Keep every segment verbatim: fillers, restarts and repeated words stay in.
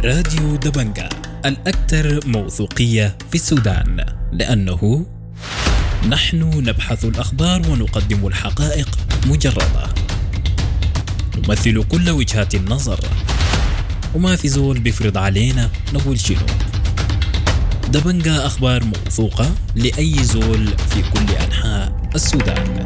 راديو دبنجة الأكثر موثوقية في السودان، لأنه نحن نبحث الأخبار ونقدم الحقائق مجردة، نمثل كل وجهات النظر، وما في زول بيفرض علينا نقول شنو. دبنجة أخبار موثوقة لأي زول في كل أنحاء السودان.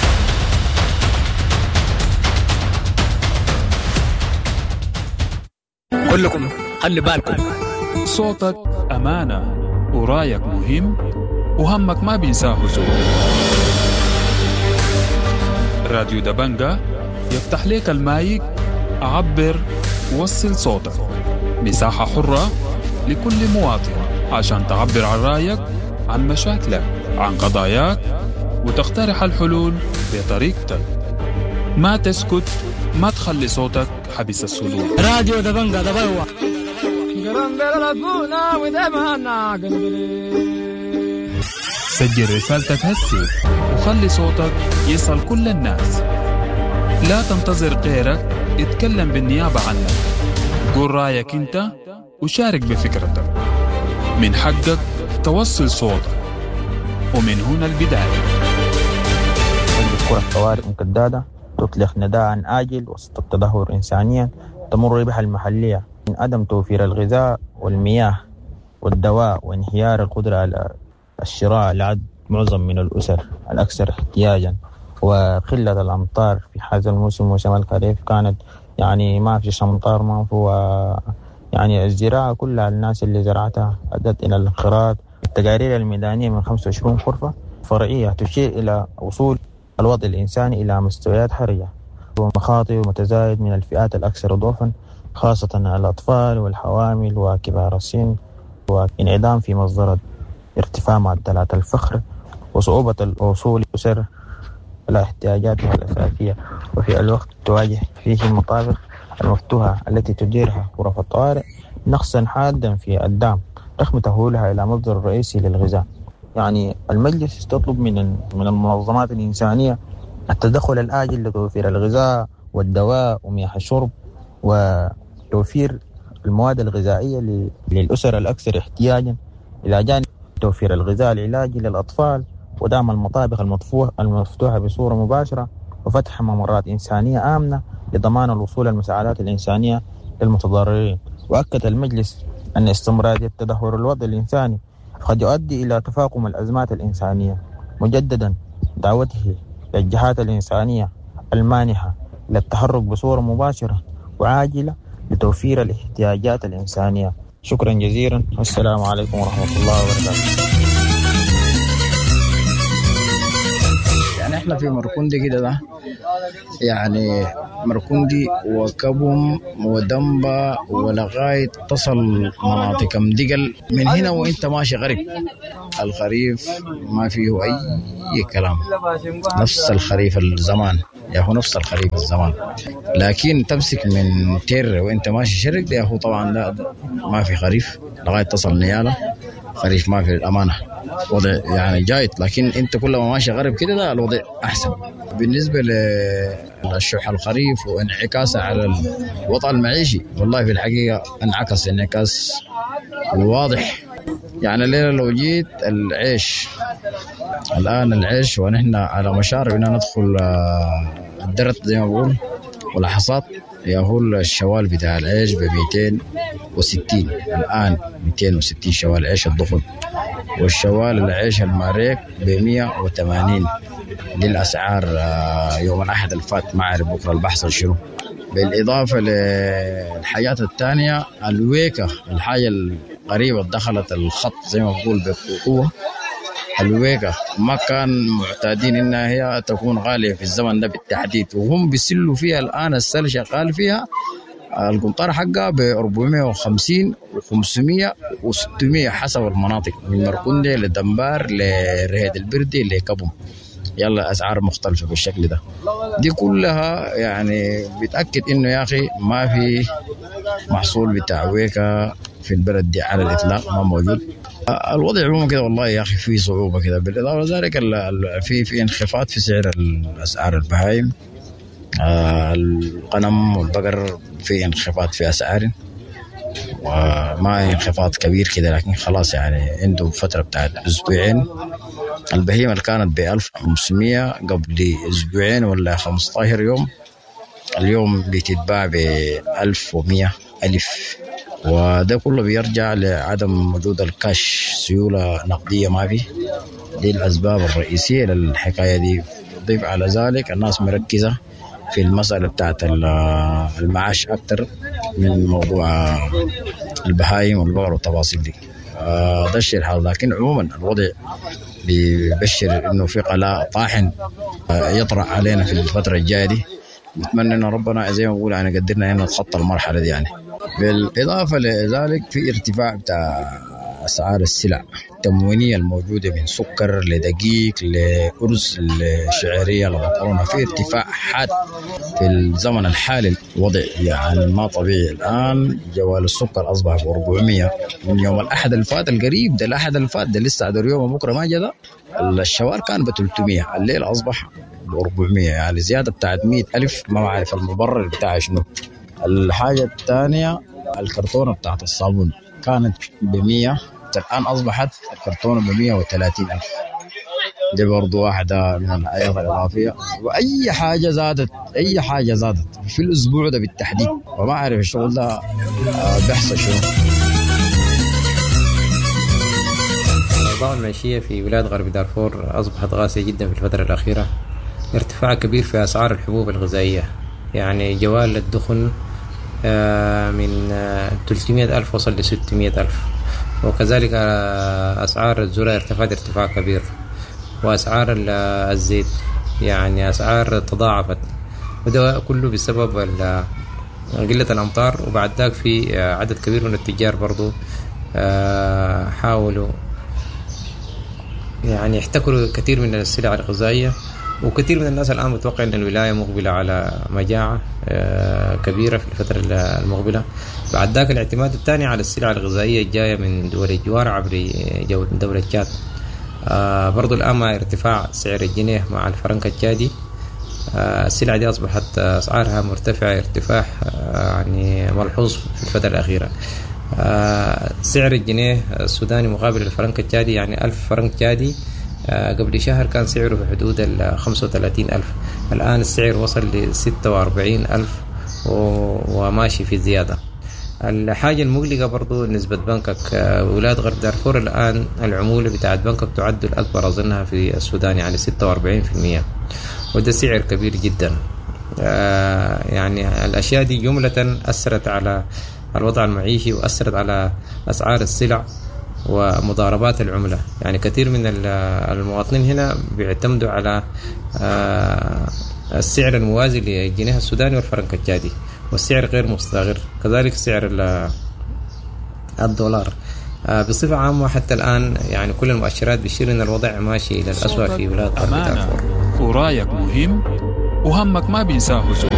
كلكم خلي بالكم، صوتك أمانة ورايك مهم وهمك ما بينساه زول. راديو دبنجة يفتح لك المايك، عبر ووصل صوتك، مساحة حرة لكل مواطن عشان تعبر عن رايك، عن مشاكلك، عن قضاياك، وتقترح الحلول بطريقتك. ما تسكت، ما تخلي صوتك حبس السلوك. راديو دبنجة دبوا سجل رسالتك هسي وخلي صوتك يصل كل الناس. لا تنتظر غيرك يتكلم بالنيابة عنك. قول رأيك انت وشارك بفكرتك. من حقك توصل صوتك، ومن هنا البداية. الكرة الطوارئ مكدادة تطلق نداء آجل وسط التدهور إنسانيا تمر بها المحلية من عدم توفير الغذاء والمياه والدواء وانهيار القدرة على الشراء لعد معظم من الأسر الأكثر احتياجا، وقلة الأمطار في هذا الموسم موسم الخريف كانت يعني ما في أمطار، ما في يعني الزراعة كلها الناس اللي زرعتها أدت إلى الانقراض. التقارير الميدانية من خمسة وعشرين غرفة فرعية تشير إلى وصول الوضع الإنساني إلى مستويات حرجة ومخاطر متزايد من الفئات الأكثر ضعفا، خاصة الأطفال والحوامل وكبار السن، وانعدام في مصدر ارتفاع معدلات الفقر وصعوبة الوصول لأسر الاحتياجاتها الأساسية، وفي الوقت تواجه فيه المطابق المفتوحة التي تديرها غرف الطوارئ نقصا حادا في الدعم رغم تحويلها إلى مصدر رئيسي للغذاء. يعني المجلس يستطلب من من المنظمات الإنسانية التدخل الآجل لتوفير الغذاء والدواء ومياه الشرب وتوفير المواد الغذائية للأسر الأكثر احتياجا، إلى جانب توفير الغذاء العلاجي للأطفال ودعم المطابخ المفتوحة بصورة مباشرة وفتح ممرات إنسانية آمنة لضمان الوصول المساعدات الإنسانية للمتضررين. وأكد المجلس أن استمرارية تدهور الوضع الإنساني قد يؤدي إلى تفاقم الأزمات الإنسانية، مجددا دعوته للجهات الإنسانية المانحة للتحرك بصورة مباشرة وعاجلة لتوفير الاحتياجات الإنسانية. شكرا جزيلا والسلام عليكم ورحمة الله وبركاته. يعني احنا في مركندي كده ده يعني مركندي وكبم ودنبا ولغاية تصل مناطق مدقل. من هنا وانت ماشي غريب الخريف ما فيه اي كلام، نفس الخريف الزمان يا هو نفس الخريف الزمان، لكن تمسك من تير وانت ماشي شرق ده يا هو طبعا لا ما في خريف لغاية تصل نيالة خريف ما في الأمانة. وضع يعني جايد، لكن انت كل ما ماشي غرب كده ده الوضع احسن. بالنسبه للشح الخريف وانعكاسه على الوضع المعيشي، والله في الحقيقه انعكس انعكاس واضح. يعني الليله لو جيت العيش الان العيش ونحن على مشارف ان ندخل الدرت زي ما بقول والحصاد، يهول الشوال بتاع العيش ب مئتين وستين الآن مئتين وستين شوال عيش الضخم، والشوال العيش الماريك ب مئة وثمانين. دي الأسعار يوم الأحد الفات، ما أعرف بكرة البحث شنو. بالإضافة للحاجات الثانية الويكة، الحاجة القريبة دخلت الخط زي ما بقول بقوة. الويكة ما كان معتادين إنها هي تكون غالية في الزمن ده بالتحديد، وهم بيسلوا فيها الآن. السل شغال فيها القنطار حقها ب أربعمئة وخمسين وخمسمئة وستمئة حسب المناطق، من مركندي لدنبار لرهيد البردي لكبم. يلا أسعار مختلفة بالشكل ده. دي كلها يعني بتأكد إنه يا أخي ما في محصول بتاع ويكة في البلد دي على الإطلاق، ما موجود. الوضع عموما كده والله يا أخي فيه صعوبة كده. بالإضافة لذلك في في انخفاض في سعر الأسعار البهايم، الغنم والبقر في انخفاض في أسعار، وما انخفاض كبير كده، لكن خلاص يعني عنده فترة بتاعت أسبوعين. البهيمة اللي كانت ب ألف وخمسمية قبل أسبوعين ولا خمسة عشر يوم، اليوم بتتباع ب ألف ومية ألف، وده كله بيرجع لعدم وجود الكاش، سيولة نقدية ما في. دي الأسباب الرئيسية للحكاية دي. ضيف على ذلك الناس مركزة في المسألة بتاعت المعاش أكتر من موضوع البهايم والبقر والتفاصيل دي. ده الشيء الحال. لكن عموما الوضع بيبشر إنه في قلاء طاحن يطرأ علينا في الفترة الجاية دي. نتمنى إن ربنا زي ما بقول يعني قدرنا إن نتخطى المرحلة دي يعني. بالإضافة لذلك في ارتفاع بتاع أسعار السلع التموينية الموجودة من سكر لدقيق لأرز لشعيرية لمكرونة، في ارتفاع حاد في الزمن الحالي. الوضع يعني ما طبيعي. الآن جوال السكر أصبح ب أربعمية من يوم الأحد الفات القريب ده. الأحد الفات ده لسه عدو يوم بكرة ما جدا. الشوار كان ب ثلاثمية، الليل أصبح ب أربعمية، يعني زيادة بتاعت مئة ألف. ما بعرف المبرر بتاعه شنو. الحاجة الثانية الكرتونة بتاعت الصابون كانت بمية، الآن أصبحت الكرتونة بمية وثلاثين ألف. دي برضو واحدة من الآيات الإضافية. وأي حاجة زادت، أي حاجة زادت في الأسبوع ده بالتحديد، وما أعرف الشغل ده بيحصل شنو. الأوضاع المعيشية في ولاية غرب دارفور أصبحت قاسية جدا في الفترة الأخيرة. ارتفاع كبير في أسعار الحبوب الغذائية، يعني جوال الدخن من ثلاثمية ألف وصل ل ستمية ألف، وكذلك أسعار الذرة ارتفعت ارتفاع كبير، وأسعار الزيت يعني أسعار تضاعفت، وده كله بسبب قلة الأمطار. وبعد ذلك في عدد كبير من التجار برضو حاولوا يعني يحتكروا كثير من السلع الغذائية، وكثير من الناس الآن متوقع أن الولاية مقبلة على مجاعة كبيرة في الفترة المقبلة. بعد ذلك الاعتماد الثاني على السلع الغذائية الجاية من دول الجوار عبر دولة تشاد. برضو الآن مع ارتفاع سعر الجنيه مع الفرنك التشادي، السلع دي أصبحت أسعارها مرتفعة ارتفاع يعني ملحوظ في الفترة الأخيرة. سعر الجنيه السوداني مقابل الفرنك التشادي يعني ألف فرنك تشادي قبل شهر كان سعره في حدود ال خمسة وثلاثين ألف، الآن السعر وصل ل ستة وأربعين ألف وماشي في زيادة. الحاجة المقلقة برضو نسبة بنكك. ولاية غرب دارفور الآن العمولة بتاعت بنكك تعد الأكبر أظنها في السودان يعني ستة وأربعين بالمئة، وده سعر كبير جدا. يعني الأشياء دي جملة أثرت على الوضع المعيشي وأثرت على أسعار السلع ومضاربات العملة. يعني كثير من المواطنين هنا بيعتمدوا على السعر الموازي للجنيه السوداني والفرنك التشادي، والسعر غير مستقر، كذلك سعر الدولار. بصفة عامة حتى الآن يعني كل المؤشرات بتشير أن الوضع ماشي إلى الأسوأ في ولاية غرب دارفور. ورايك مهم وهمك ما بينساه زول.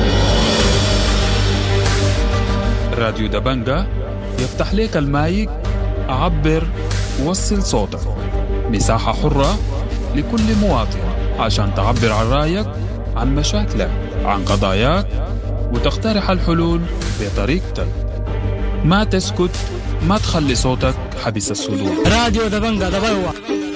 راديو دبنجة يفتح لك المايك، عبر وصل صوتك، مساحة حرة لكل مواطن عشان تعبر عن رأيك، عن مشاكلك، عن قضاياك، وتقترح الحلول بطريقتك. ما تسكت، ما تخلي صوتك حبس الصدور. راديو دبنجة دبوا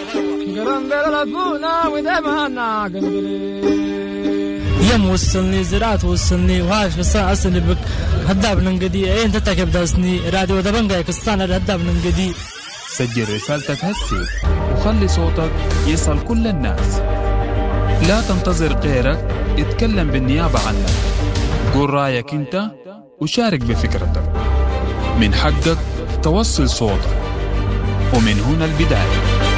يم وصلني زراعت وصلني وهاش قصة أصلي بك هداب ننقدي أين تتكب داسني. راديو دبنجة يكستان هداب ننقدي. سجل رسالتك هسي وخلي صوتك يصل كل الناس. لا تنتظر غيرك اتكلم بالنيابة عنك. قول رأيك انت وشارك بفكرتك. من حقك توصل صوتك، ومن هنا البداية.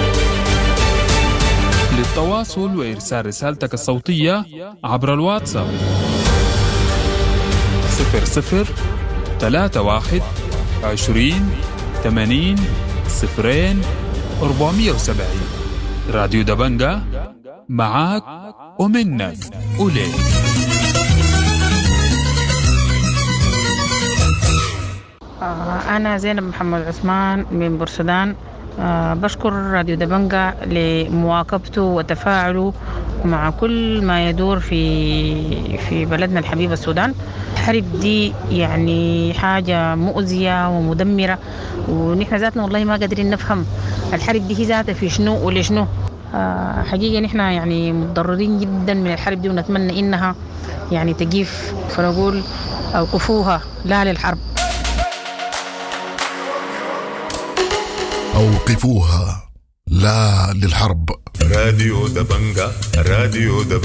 للتواصل وإرسال رسالتك الصوتية عبر الواتساب صفر صفر ثلاثة واحد عشرين ثمانين صفرين أربعمية وسبعين. راديو دبنجة معاك ومنك وليك. أنا زينب محمد عثمان من بورسودان. أه بشكر راديو دبنجة لمواكبته وتفاعله مع كل ما يدور في في بلدنا الحبيب السودان. الحرب دي يعني حاجة مؤذية ومدمرة، ونحن ذاتنا والله ما قادرين نفهم الحرب دي هي ذاتها في شنو ولا شنو. آه حقيقة نحن يعني متضررين جدا من الحرب دي، ونتمنى إنها يعني تجيف، فنقول أوقفوها لا للحرب. أوقفوها لا للحرب. راديو دبنجا، راديو دبنجا.